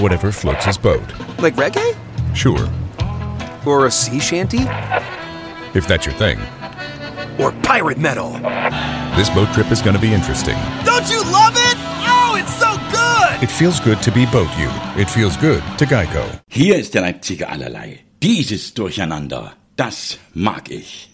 whatever floats his boat. Like reggae? Sure, Or a sea shanty? if that's your thing. Or pirate metal? This boat trip is going to be interesting. Don't you love it? Oh, it's so good! It feels good to be Boat You. It feels good to Geico. Hier ist der Leipziger Allerlei. Dieses Durcheinander, das mag ich.